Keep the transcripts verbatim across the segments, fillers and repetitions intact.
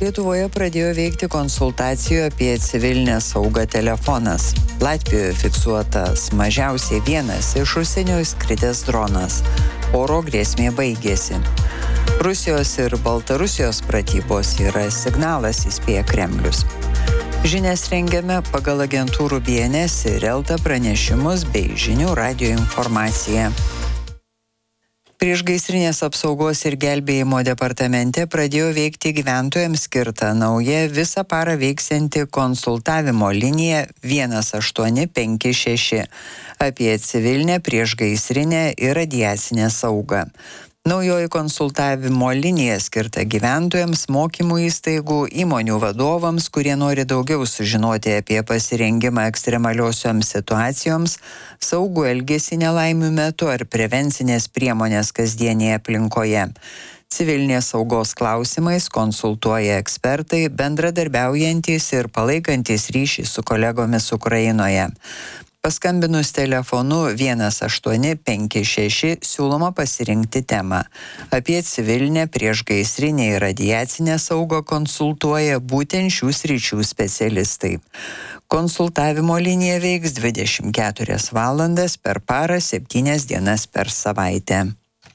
Lietuvoje pradėjo veikti konsultacijų apie civilinę saugą telefonas. Latvijoje fiksuotas mažiausiai vienas iš užsienio įskridęs dronas. Oro grėsmė baigėsi. Rusijos ir Baltarusijos pratybos yra signalas, įspėja Kremlius. Žinias rengiame pagal agentūrų B N S ir Elta pranešimus bei žinių radijo informaciją. Priešgaisrinės apsaugos ir gelbėjimo departamente pradėjo veikti gyventojams skirta nauja visą parą veiksianti konsultavimo linija vienas aštuoni penki šeši apie civilinę, priešgaisrinę ir radiacinę saugą. Naujoji konsultavimo linija skirta gyventojams, mokymų įstaigų, įmonių vadovams, kurie nori daugiau sužinoti apie pasirengimą ekstremaliosioms situacijoms, saugų elgesį nelaimių metu ar prevencinės priemonės kasdienėje aplinkoje. Civilinės saugos klausimais konsultuoja ekspertai, bendradarbiaujantys ir palaikantys ryšį su kolegomis Ukrainoje. Paskambinus telefonu vienas aštuoni penki šeši siūloma pasirinkti temą. Apie civilinę, priešgaisrinę ir radiacinę saugą konsultuoja būtent šių sričių specialistai. Konsultavimo linija veiks dvidešimt keturias valandas per parą, septynias dienas per savaitę.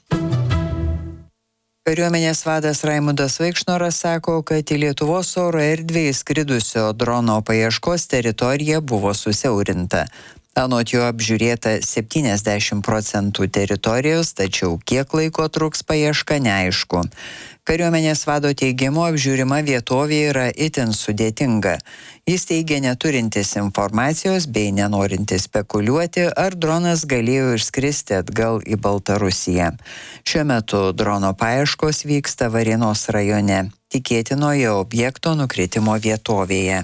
Kariuomenės vadas Raimundas Vaikšnoras sako, kad į Lietuvos oro erdvę įskridusio drono paieškos teritorija buvo susiaurinta. Anot jo apžiūrėta septyniasdešimt procentų teritorijos, tačiau kiek laiko truks paieška neaišku. Kariuomenės vado teigimu apžiūrima vietovė yra itin sudėtinga. Jis teigia neturintis informacijos bei nenorintis spekuliuoti, ar dronas galėjo išskristi atgal į Baltarusiją. Šiuo metu drono paieškos vyksta Varėnos rajone, tikėtinoje objekto nukritimo vietovėje.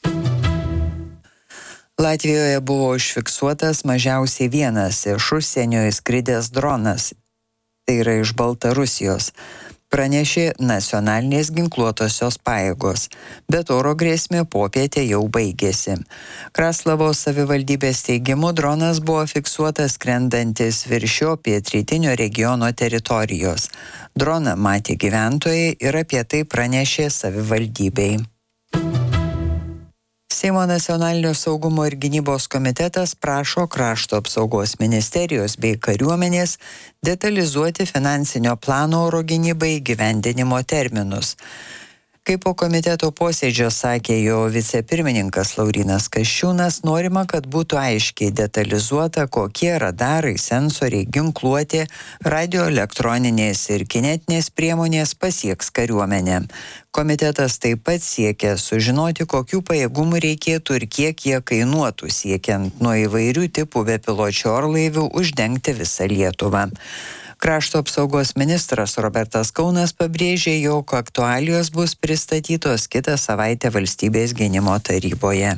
Latvijoje buvo užfiksuotas mažiausiai vienas iš užsienio įskridęs dronas. Tai yra iš Baltarusijos. Pranešė nacionalinės ginkluotosios pajėgos, bet oro grėsmė popietė jau baigėsi. Kraslavos savivaldybės teigimu dronas buvo fiksuotas skrendantis virš šio pietrytinio regiono teritorijos. Droną matė gyventojai ir apie tai pranešė savivaldybei. Seimo nacionalinio saugumo ir gynybos komitetas prašo Krašto apsaugos ministerijos bei kariuomenės detalizuoti finansinio plano oro gynybai įgyvendinimo terminus. Kaip po komiteto posėdžio sakė jo vicepirmininkas Laurynas Kasčiūnas, norima, kad būtų aiškiai detalizuota, kokie radarai, sensoriai, ginkluotė, radioelektroninės ir kinetinės priemonės pasieks kariuomenę. Komitetas taip pat siekia sužinoti, kokių pajėgumų reikėtų ir kiek jie kainuotų, siekiant nuo įvairių tipų bepiločių orlaivių uždengti visą Lietuvą. Krašto apsaugos ministras Robertas Kaunas pabrėžė, jog aktualijos bus pristatytos kitą savaitę Valstybės gynimo taryboje.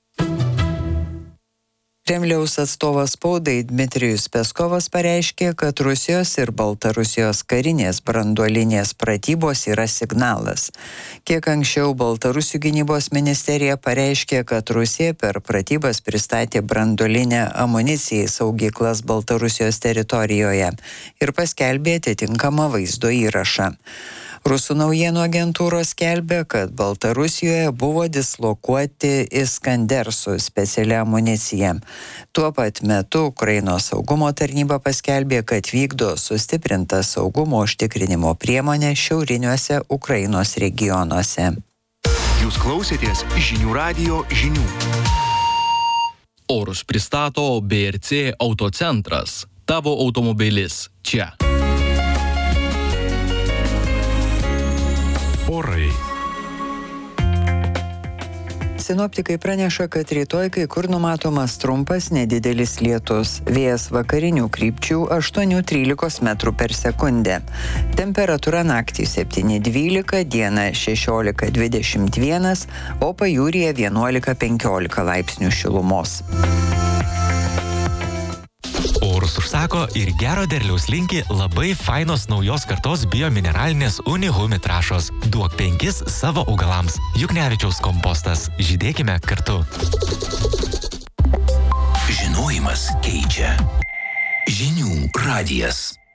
Kremliaus atstovas spaudai Dmitrijus Peskovas pareiškė, kad Rusijos ir Baltarusijos karinės branduolinės pratybos yra signalas. Kiek anksčiau Baltarusių gynybos ministerija pareiškė, kad Rusija per pratybas pristatė branduolinę amuniciją į saugyklas Baltarusijos teritorijoje ir paskelbė atitinkamą vaizdo įrašą. Rusų naujienų agentūros skelbė, kad Baltarusijoje buvo dislokuoti Iskander su specialia amunicija. Tuo pat metu Ukrainos saugumo tarnyba paskelbė, kad vykdo sustiprintą saugumo užtikrinimo priemonę šiauriniuose Ukrainos regionuose. Jūs klausėtės žinių radijo žinių. Orus pristato B R C Autocentras. Tavo automobilis čia. Orai. Sinoptikai praneša, kad rytoj kai kur numatomas trumpas nedidelis lietus. Vėjas vakarinių krypčių aštuoni trylika metrų per sekundę. Temperatūra naktį septyni dvylika, dieną šešiolika dvidešimt vienas, o pajūryje vienuolika penkiolika laipsnių šilumos. Orus užsako ir gero derliaus linki labai fainos naujos kartos biomineralinės Unihumi trąšos. Duok penkis savo augalams. Juknevičiaus kompostas. Žydėkime kartu. Žinojimas keičia. Žinių radijas.